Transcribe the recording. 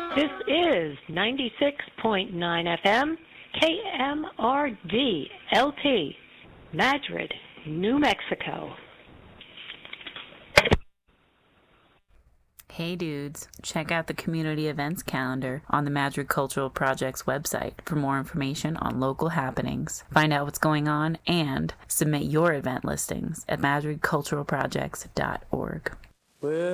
This is 96.9 FM, KMRD LP, Madrid, New Mexico. Hey dudes, check out the community events calendar on the Madrid Cultural Project's website for more information on local happenings. Find out what's going on and submit your event listings at madridculturalprojects.org.